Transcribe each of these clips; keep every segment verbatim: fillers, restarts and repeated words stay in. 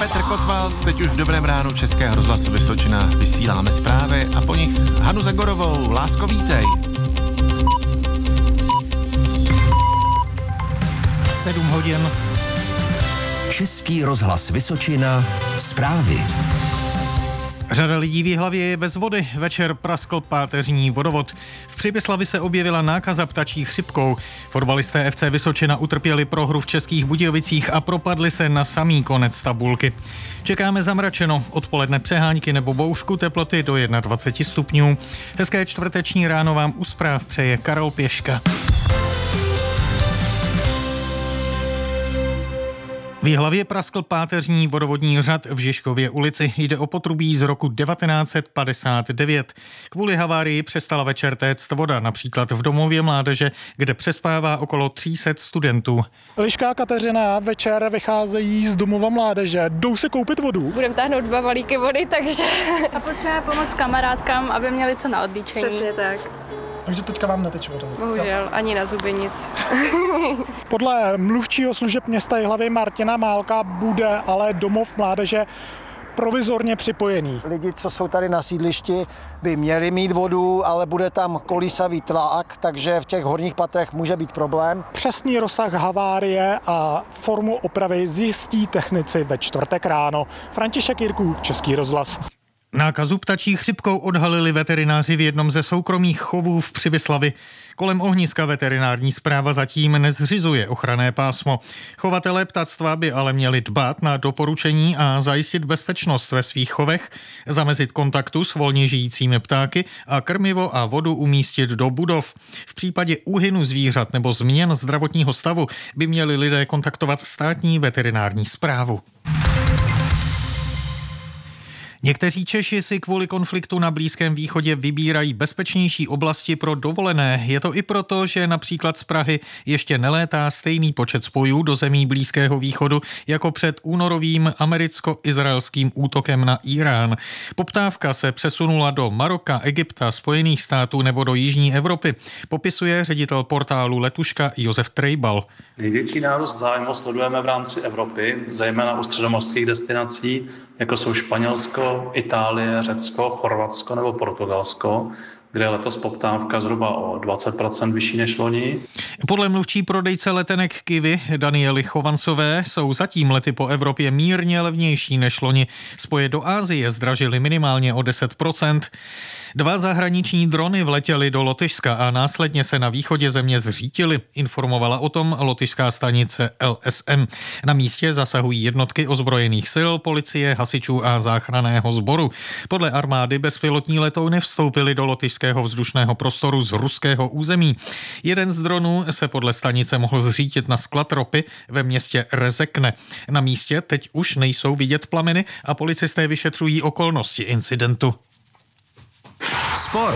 Petr Kotwald, teď už v Dobrém ránu Českého rozhlasu Vysočina vysíláme zprávy a po nich Hanu Zagorovou. Lásko, vítej. sedm hodin. Český rozhlas Vysočina, zprávy. Řada lidí v Jihlavě je bez vody. Večer praskl páteřní vodovod. V Přibyslavi se objevila nákaza ptačí chřipkou. Fotbalisté F C Vysočina utrpěli prohru v Českých Budějovicích a propadli se na samý konec tabulky. Čekáme zamračeno, odpoledne přehánky nebo bouřku, teploty do dvacet jedna stupňů. Hezké čtvrteční ráno vám u zpráv přeje Karol Pěška. V Jihlavě praskl páteřní vodovodní řad v Žižkově ulici. Jde o potrubí z roku devatenáct set padesát devět. Kvůli havárii přestala večer téct voda, například v domově mládeže, kde přespává okolo tři sta studentů. Liška Kateřina večer vycházejí z domova mládeže, jdou se koupit vodu. Budeme táhnout dva balíky vody, takže... A potřebujeme pomoct kamarádkám, aby měli co na odlíčení. Přesně tak. Takže teďka vám neteče voda. Bohužel, ani na zuby nic. Podle mluvčího služeb města Jihlavy Martina Málka bude ale domov mládeže provizorně připojený. Lidi, co jsou tady na sídlišti, by měli mít vodu, ale bude tam kolísavý tlak, takže v těch horních patrech může být problém. Přesný rozsah havárie a formu opravy zjistí technici ve čtvrtek ráno. František Jirků, Český rozhlas. Nákazu ptačí chřipkou odhalili veterináři v jednom ze soukromých chovů v Přibyslavi. Kolem ohniska veterinární správa zatím nezřizuje ochranné pásmo. Chovatelé ptactva by ale měli dbát na doporučení a zajistit bezpečnost ve svých chovech, zamezit kontaktu s volně žijícími ptáky a krmivo a vodu umístit do budov. V případě úhynu zvířat nebo změn zdravotního stavu by měli lidé kontaktovat státní veterinární správu. Někteří Češi si kvůli konfliktu na Blízkém východě vybírají bezpečnější oblasti pro dovolené. Je to i proto, že například z Prahy ještě nelétá stejný počet spojů do zemí Blízkého východu jako před únorovým americko-izraelským útokem na Irán. Poptávka se přesunula do Maroka, Egypta, Spojených států nebo do Jižní Evropy, popisuje ředitel portálu Letuška Josef Trejbal. Největší nárůst zájmu sledujeme v rámci Evropy, zejména u středomořských destinací, jako jsou Španělsko, Itálie, Řecko, Chorvatsko nebo Portugalsko, kde je letos poptávka zhruba o dvacet procent vyšší než loni. Podle mluvčí prodejce letenek Kivy Daniely Chovancové jsou zatím lety po Evropě mírně levnější než loni. Spoje do Asie zdražily minimálně o deset procent. Dva zahraniční drony vletěly do Lotyšska a následně se na východě země zřítily, informovala o tom lotyšská stanice L S M. Na místě zasahují jednotky ozbrojených sil, policie, hasičů a záchranného sboru. Podle armády bezpilotní letouny vstoupily do lotyšského vzdušného prostoru z ruského území. Jeden z dronů se podle stanice mohl zřítit na sklad ropy ve městě Rezekne. Na místě teď už nejsou vidět plameny a policisté vyšetřují okolnosti incidentu. Sport.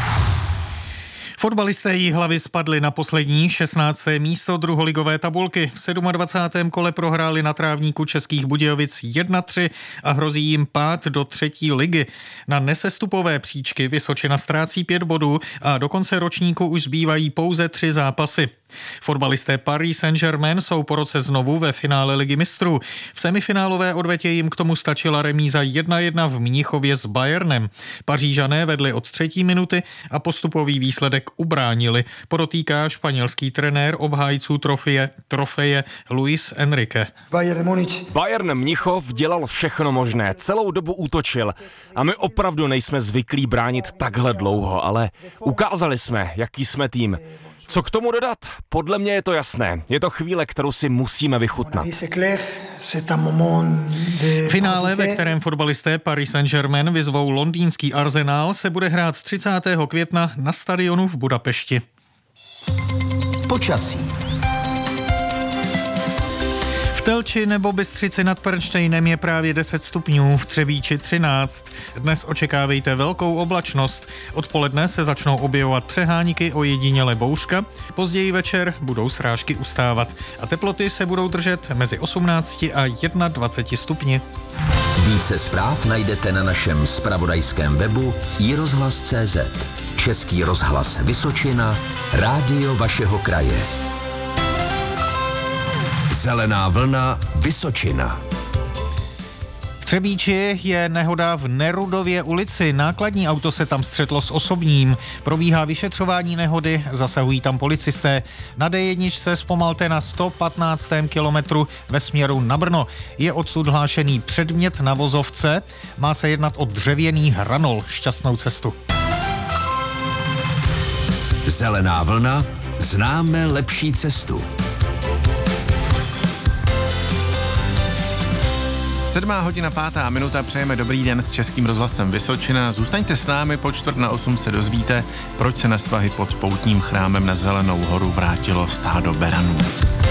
Fotbalisté Jihlavy spadli na poslední šestnácté místo druholigové tabulky. V dvacátém sedmém kole prohráli na trávníku Českých Budějovic jedna tři a hrozí jim pád do třetí ligy. Na nesestupové příčky Vysočina ztrácí pět bodů a do konce ročníku už zbývají pouze tři zápasy. Fotbalisté Paris Saint-Germain jsou po roce znovu ve finále Ligy mistrů. V semifinálové odvetě jim k tomu stačila remíza jedna jedna v Mnichově s Bayernem. Pařížané vedli od třetí minuty a postupový výsledek ubránili, podotýká španělský trenér obhájců trofeje, trofeje Luis Enrique. Bayern Mnichov dělal všechno možné, celou dobu útočil a my opravdu nejsme zvyklí bránit takhle dlouho, ale ukázali jsme, jaký jsme tým. Co k tomu dodat? Podle mě je to jasné. Je to chvíle, kterou si musíme vychutnat. Finále, ve kterém fotbalisté Paris Saint-Germain vyzvou londýnský Arsenal, se bude hrát třicátého května na stadionu v Budapešti. Počasí. V Telči nebo Bystřici nad Pernštejnem je právě deset stupňů, v Třebíči třináct. Dnes očekávejte velkou oblačnost. Odpoledne se začnou objevovat přehánky, ojediněle bouřka. Později večer budou srážky ustávat a teploty se budou držet mezi osmnácti a dvaceti jedna stupni. Více zpráv najdete na našem zpravodajském webu i rozhlas tečka cé zet. Český rozhlas Vysočina, rádio vašeho kraje. Zelená vlna Vysočina. Třebíči je nehoda v Nerudově ulici. Nákladní auto se tam střetlo s osobním. Probíhá vyšetřování nehody, zasahují tam policisté. Na dé jedna zpomalte na sto patnáctém kilometru ve směru na Brno. Je odsud hlášený předmět na vozovce. Má se jednat o dřevěný hranol. Šťastnou cestu. Zelená vlna, známe lepší cestu. Sedmá hodina, pátá minuta, přejeme dobrý den s Českým rozhlasem Vysočina. Zůstaňte s námi, po čtvrt na osm se dozvíte, proč se na svahy pod poutním chrámem na Zelenou horu vrátilo stádo beranů.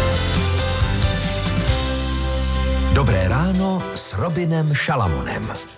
Dobré ráno s Robinem Šalamonem.